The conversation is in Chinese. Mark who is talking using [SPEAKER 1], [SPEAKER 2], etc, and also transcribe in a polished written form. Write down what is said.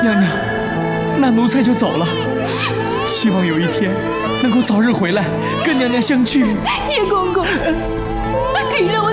[SPEAKER 1] 娘娘，那奴才就走了，希望有一天能够早日回来跟娘娘相聚。
[SPEAKER 2] 叶公公，可以让